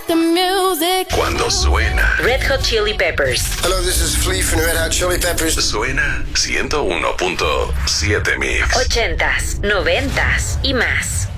Let the music. Cuando suena. Red Hot Chili Peppers. Hello, this is Flea from Red Hot Chili Peppers. Suena 101.7 Mix. 80s, 90s y más.